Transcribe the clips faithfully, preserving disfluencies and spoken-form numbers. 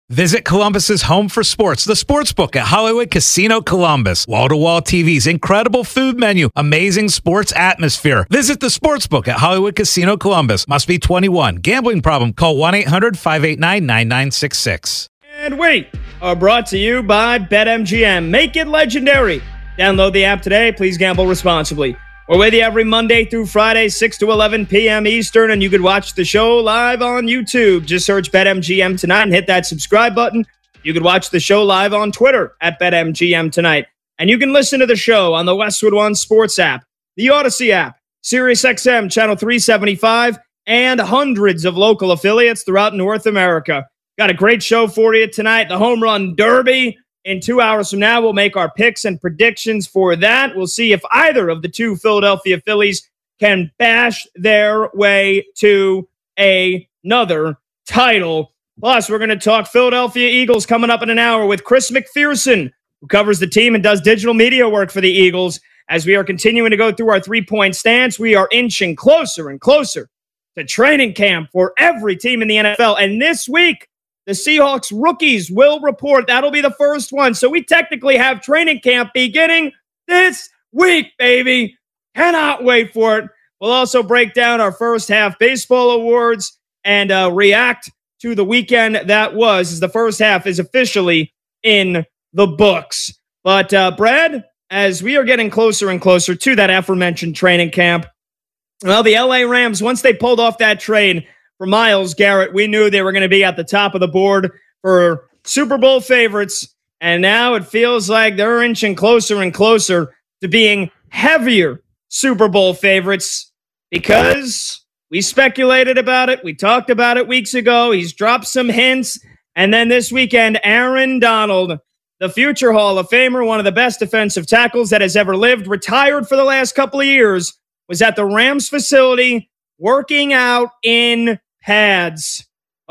Visit Columbus's home for sports, the Sportsbook at Hollywood Casino Columbus. Wall-to-wall T Vs, incredible food menu, amazing sports atmosphere. Visit the Sportsbook at Hollywood Casino Columbus. Must be twenty-one. Gambling problem? Call one eight hundred five eight nine nine nine six six. And we are brought to you by BetMGM. Make it legendary. Download the app today. Please gamble responsibly. We're with you every Monday through Friday, six to eleven p.m. Eastern, and you can watch the show live on YouTube. Just search BetMGM Tonight and hit that subscribe button. You can watch the show live on Twitter at BetMGM Tonight. And you can listen to the show on the Westwood One Sports app, the Odyssey app, SiriusXM Channel three seventy-five, and hundreds of local affiliates throughout North America. Got a great show for you tonight, the Home Run Derby. In two hours from now, we'll make our picks and predictions for that. We'll see if either of the two Philadelphia Phillies can bash their way to a, another title. Plus, we're going to talk Philadelphia Eagles coming up in an hour with Chris McPherson, who covers the team and does digital media work for the Eagles. As we are continuing to go through our three-point stance, we are inching closer and closer to training camp for every team in the N F L. And this week, the Seahawks rookies will report. That'll be the first one. So we technically have training camp beginning this week, baby. Cannot wait for it. We'll also break down our first half baseball awards and uh, react to the weekend that was, as the first half is officially in the books. But uh, Brad, as we are getting closer and closer to that aforementioned training camp, well, the L A Rams, once they pulled off that trade for Myles Garrett, we knew they were going to be at the top of the board for Super Bowl favorites, and now it feels like they're inching closer and closer to being heavier Super Bowl favorites because we speculated about it. We talked about it weeks ago. He's dropped some hints, and then this weekend, Aaron Donald, the future Hall of Famer, one of the best defensive tackles that has ever lived, retired for the last couple of years, was at the Rams facility working out in pads.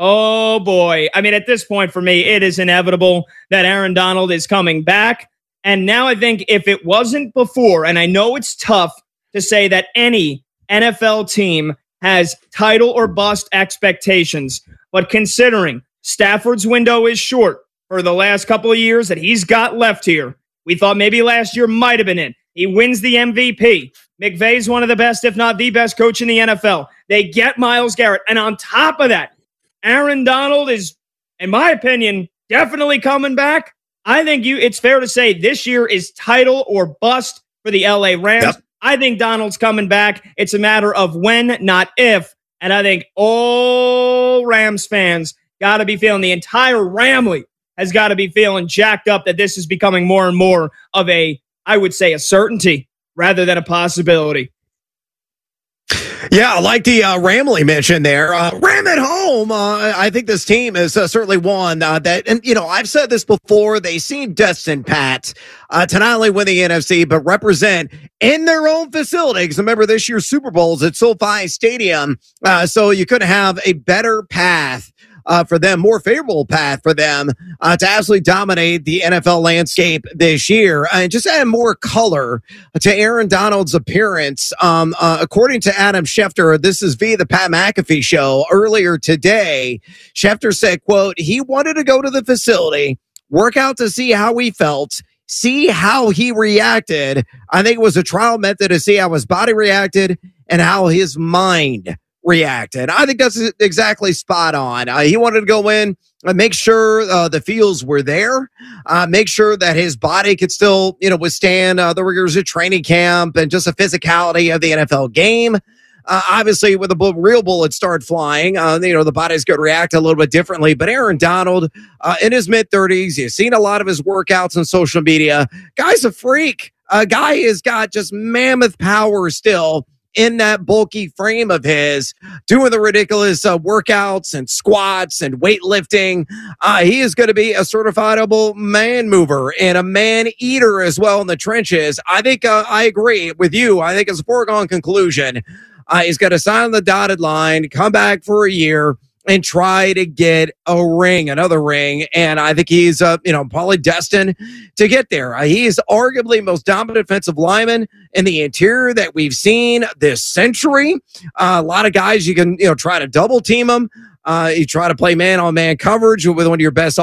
Oh boy. I mean, at this point for me, it is inevitable that Aaron Donald is coming back. And now I think if it wasn't before, and I know it's tough to say that any N F L team has title or bust expectations, but considering Stafford's window is short for the last couple of years that he's got left here, we thought maybe last year might have been it. He wins the M V P. McVay's one of the best, if not the best coach in the N F L. They get Myles Garrett. And on top of that, Aaron Donald is, in my opinion, definitely coming back. I think you. it's fair to say this year is title or bust for the L A Rams. Yep. I think Donald's coming back. It's a matter of when, not if. And I think all Rams fans got to be feeling, the entire Ramley has got to be feeling jacked up that this is becoming more and more of a, I would say, a certainty rather than a possibility. Yeah, I like the uh, Ramley mention there. Uh, Ram at home. Uh, I think this team is uh, certainly one uh, that, and you know, I've said this before, they seem destined, Pat, uh, to not only win the N F C, but represent in their own facility. Because remember, this year's Super Bowl's at SoFi Stadium. Uh, so you couldn't have a better path Uh, for them, more favorable path for them uh, to absolutely dominate the N F L landscape this year. And just add more color to Aaron Donald's appearance. Um, uh, according to Adam Schefter, this is via the Pat McAfee show earlier today. Schefter said, quote, he wanted to go to the facility, work out to see how he felt, see how he reacted. I think it was a trial method to see how his body reacted and how his mind reacted. I think that's exactly spot on. Uh, he wanted to go in and make sure uh, the feels were there, uh, make sure that his body could still, you know, withstand uh, the rigors of training camp and just the physicality of the N F L game. Uh, obviously, when the bu- real bullets start flying, uh, you know, the body's going to react a little bit differently. But Aaron Donald, uh, in his mid-thirties, you've seen a lot of his workouts on social media. Guy's a freak. A guy has got just mammoth power still in that bulky frame of his, doing the ridiculous uh, workouts and squats and weightlifting. Uh, he is going to be a certifiable man mover and a man eater as well in the trenches. I think uh, I agree with you. I think it's a foregone conclusion. Uh, he's got to sign on the dotted line, come back for a year, and try to get a ring, another ring. And I think he's, uh, you know, probably destined to get there. Uh, he is arguably the most dominant defensive lineman in the interior that we've seen this century. Uh, a lot of guys, you can, you know, try to double team him. Uh, you try to play man-on-man coverage with one of your best